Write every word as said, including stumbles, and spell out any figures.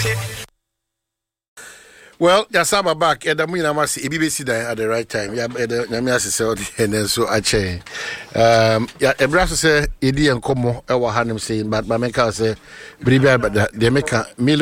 Well, Yasaba back at the Minamas, E B B C at the right time. Yeah, Yamias and then so I chain. Um, yeah, a brass say, Idi and Como, our Hanem saying, but Mameka say, Bribia, but the Meka,